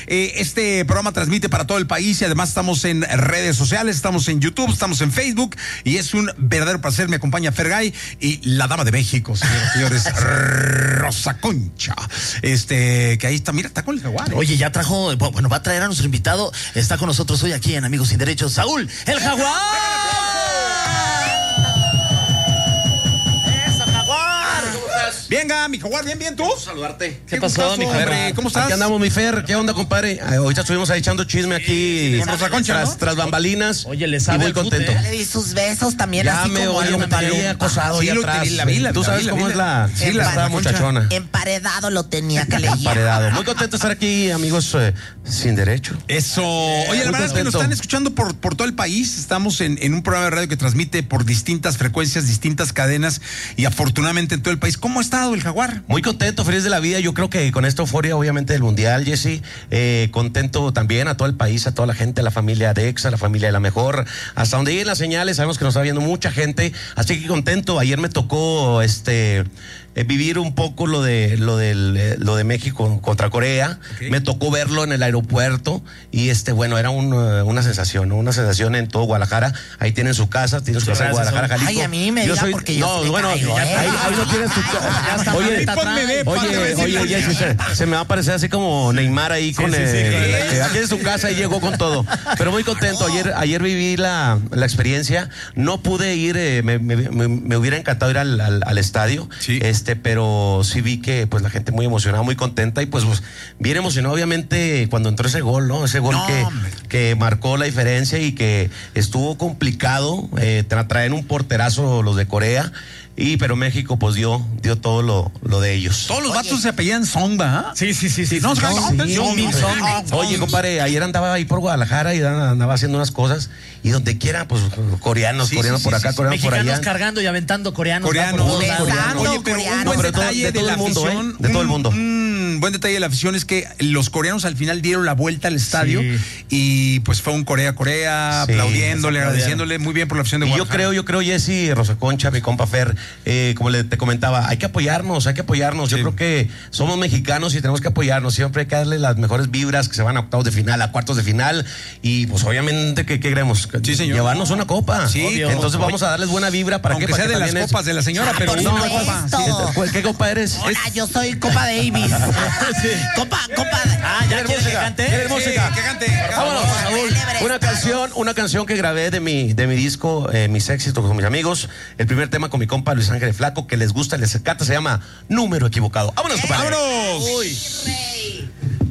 Este programa transmite para todo el país y además estamos en redes sociales, estamos en YouTube, estamos en Facebook y es un verdadero placer. Me acompaña Fergay y la dama de México, señores, Rosa Concha. Que ahí está, mira, está con el Jaguar. Oye, ya trajo, bueno, va a traer a nuestro invitado. Está con nosotros hoy aquí en Amigos Sin Derechos, Saúl, el Jaguar. Venga, mi Jaguar, bien, ¿tú? Saludarte. ¿Qué pasó, mi Jaguar? ¿Cómo estás? Aquí andamos, mi Fer. ¿Qué onda, compadre? Ahorita estuvimos ahí echando chisme aquí con Rosa Concha, ¿no? tras bambalinas. Oye, le sabe y muy el fútbol, contento. ¿eh? Le di sus besos también, Ya así me como oye, me Mario. traía acosado Sí, ahí lo atrás. la vi. Tú sabes cómo es la muchachona. Emparedado lo tenía que leer. Emparedado. Muy contento de estar aquí, amigos sin derecho. Eso. Oye, la verdad es que nos están escuchando por todo el país. Estamos en un programa de radio que transmite por distintas frecuencias, distintas cadenas y afortunadamente en todo el país. ¿Cómo ha estado el Jaguar? Muy contento, feliz de la vida. Yo creo que con esta euforia, obviamente, del Mundial, Jesse, contento también a todo el país, a toda la gente, a la familia de EXA, a la familia de La Mejor, hasta donde lleguen las señales. Sabemos que nos está viendo mucha gente, así que contento. Ayer me tocó vivir un poco lo de México contra Corea. Okay. Me tocó verlo en el aeropuerto y bueno, era una sensación, ¿no? Una sensación en todo Guadalajara. Ahí tienen su casa en Guadalajara, Jalisco. Ay, a mí me diga porque yo ahí no tienes tu casa. Oye, se me va a parecer así como Neymar ahí con aquí en su casa y llegó con todo. Pero muy contento. Ayer viví la experiencia. No pude ir, me hubiera encantado ir al estadio. Sí. Pero sí vi que pues la gente muy emocionada, muy contenta y pues bien emocionado obviamente cuando entró ese gol, ¿no? Ese gol que marcó la diferencia y que estuvo complicado traer un porterazo los de Corea. Pero México pues dio todo lo de ellos. Todos los vatos se apellidan Song, ¿verdad? Sí. No, oye, compadre, ayer andaba ahí por Guadalajara y andaba haciendo unas cosas y donde quiera, pues coreanos por acá, coreanos por allá. Mexicanos cargando y aventando coreanos. Oye, pero un buen detalle de la afición. De todo el mundo. Un buen detalle de la afición es que los coreanos al final dieron la vuelta al estadio y pues fue un Corea, aplaudiéndole, agradeciéndole muy bien por la afición de Guadalajara. Yo creo, Jesse, Rosa Concha, mi compa Fer, como te comentaba, hay que apoyarnos. Yo creo que somos mexicanos y tenemos que apoyarnos. Siempre hay que darle las mejores vibras, que se van a octavos de final, a cuartos de final. Y pues obviamente, ¿qué queremos? Sí, señor. Llevarnos una copa. Sí, entonces vamos a darles buena vibra para aunque sea de las copas de la señora, pero una copa. ¿Qué copa eres? Hola, yo soy Copa Davis. Copa. ¿Ya quieres que cante? ¿Quieres música? Que cante. Vámonos, Saúl. Una canción que grabé de mi disco, mis éxitos con mis amigos. El primer tema con mi compa Luis Ángel Flaco, que les gusta, les encanta, se llama Número Equivocado. ¡Vámonos, compadre! ¡Vámonos! Uy.